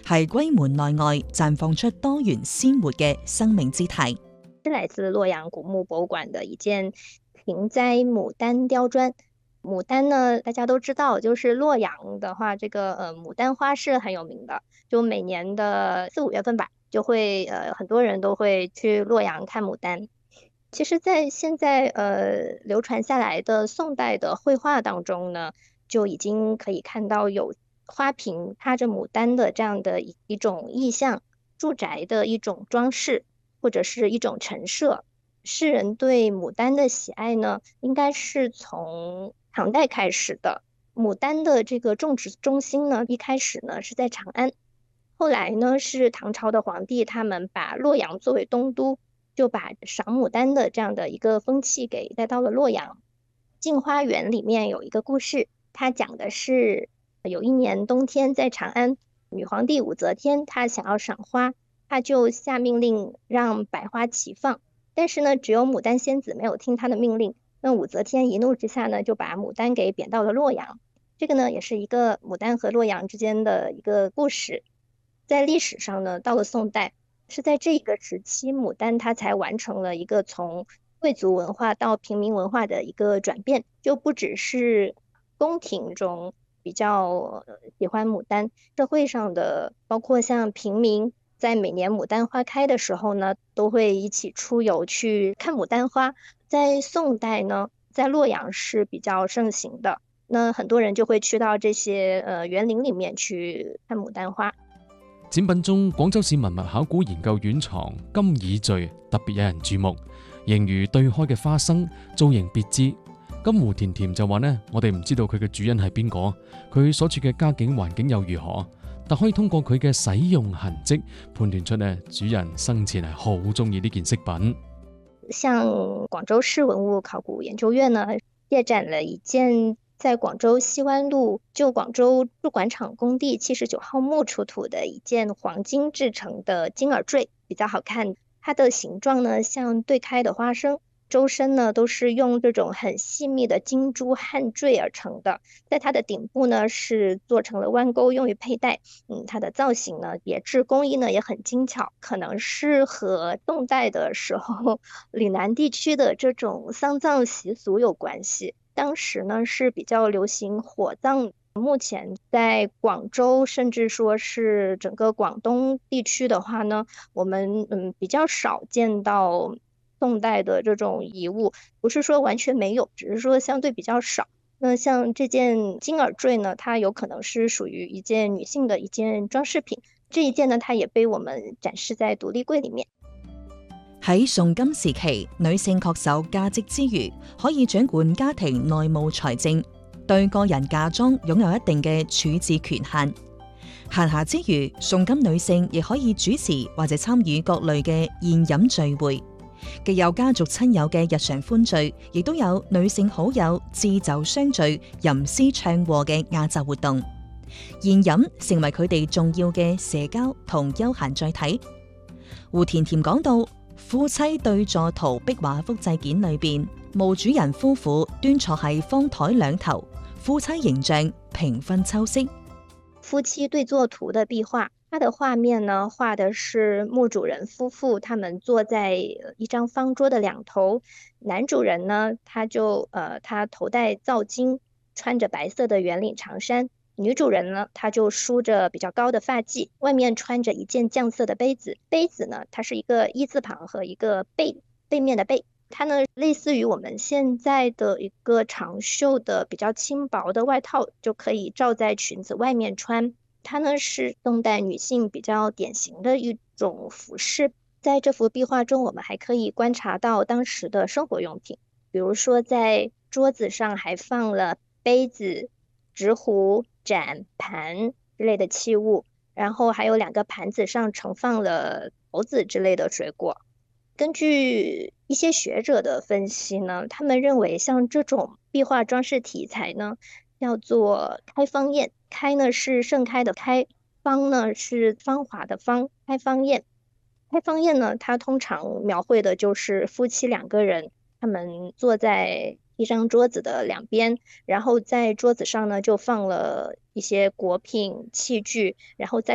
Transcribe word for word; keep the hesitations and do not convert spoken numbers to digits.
喺歸門內外綻放出多元鮮活嘅生命姿態。 是來自洛陽古墓博物館的一件平栽牡丹雕磚。牡丹呢，大家都知道，就是洛陽的話，這個呃牡丹花是很有名的，就每年的四五月份吧，就會呃很多人都會去洛陽看牡丹。其實在現在呃流傳下來的宋代的繪畫當中呢，就已經可以看到有花瓶插着牡丹的這樣的一種意象，住宅的一種裝飾，或者是一種陳設。世人對牡丹的喜愛呢，應該是從唐代開始的。牡丹的這個種植中心呢，一開始呢是在長安，後來呢是唐朝的皇帝，他們把洛陽作為東都，就把賞牡丹的這樣的一個風氣給帶到了洛陽。鏡花緣裡面有一個故事，它講的是有一年冬天在長安，女皇帝武則天她想要賞花，她就下命令讓百花齊放，但是呢只有牡丹仙子沒有聽她的命令，那武則天一怒之下呢就把牡丹給貶到了洛陽。這個呢也是一個牡丹和洛陽之間的一個故事。在歷史上呢，到了宋代，是在這個時期，牡丹它才完成了一個從貴族文化到平民文化的一個轉變，就不只是宮廷中比較喜歡牡丹，社會上的包括像平民，在每年牡丹花開的時候呢，都會一起出遊去看牡丹花。在宋代呢，在洛陽是比較盛行的，那很多人就會去到這些呃園林裡面去看牡丹花。 展品中，廣州市文物考古研究院藏金耳墜特別有人注目，形如對開嘅花生，造型別致。金湖甜甜就話呢，我哋唔知道佢嘅主人係邊個，佢所處嘅家境環境又如何，但可以通過佢嘅使用痕跡判斷出呢，主人生前係好中意呢件飾品。 像廣州市文物考古研究院呢，借展了一件在廣州西灣路舊廣州贮廣場工地七十九號墓出土的一件黃金製成的金耳墜，比較好看。它的形狀呢像對開的花生，周身呢都是用這種很細密的金珠焊墜而成的，在它的頂部呢是做成了彎鈎用於佩戴。嗯，它的造型呢別緻，工藝呢也很精巧，可能是和宋代的時候嶺南地區的這種喪葬習俗有關係。當時呢是比較流行火葬，目前在廣州甚至說是整個廣東地區的話呢，我們嗯比較少見到宋代的這種遺物，不是說完全沒有，只是說相對比較少。那像這件金耳墜呢，它有可能是屬於一件女性的一件裝飾品，這一件呢它也被我們展示在獨立櫃裡面。 喺宋金時期，女性確守家職之餘，可以掌管家庭內務財政，對個人嫁妝擁有一定嘅處置權限。閒暇之餘，宋金女性亦可以主持或者參與各類嘅宴飲聚會，既有家族親友嘅日常歡聚，亦都有女性好友置酒相聚、吟詩唱和嘅亞雜活動。宴飲成為佢哋重要嘅社交同休閒載體。胡甜甜講到，夫妻對坐圖壁畫複製件裏邊，墓主人夫婦端坐喺方台兩頭，夫妻形象平分秋色。 夫妻對坐圖的壁畫，它的畫面呢畫的是墓主人夫婦，他們坐在一張方桌的兩頭。男主人呢，他就呃他頭戴皂巾，穿着白色的圓領長衫。女主人呢，她就梳着比較高的髮髻，外面穿着一件絳色的杯子。杯子呢，它是一個一字旁和一個背，背面的背。它呢，類似於我們現在的一個長袖的比較輕薄的外套，就可以罩在裙子外面穿。它呢，是宋代女性比較典型的一種服飾。在這幅壁畫中，我們還可以觀察到當時的生活用品，比如說在桌子上還放了杯子、直壺、盞、盤之類的器物，然後還有兩個盤子上盛放了桃子之類的水果。根據一些學者的分析呢，他們認為像這種壁畫裝飾題材呢，叫做開芳宴。開呢是盛開的開，芳呢是芳華的芳，開芳宴。開芳宴呢，它通常描繪的就是夫妻兩個人，他們坐在一張桌子的兩邊，然後在桌子上呢就放了一些果品器具，然後在